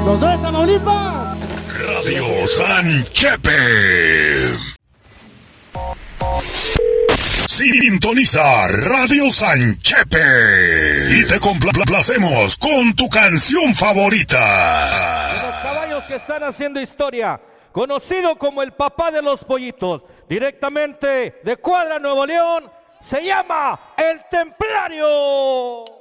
¡Los de Tamaulipas! Radio San Chepe. Sintoniza Radio San Chepe y te complacemos con tu canción favorita. Los caballos que están haciendo historia, conocido como el papá de los pollitos, directamente de Cuadra, Nuevo León, se llama El Templario.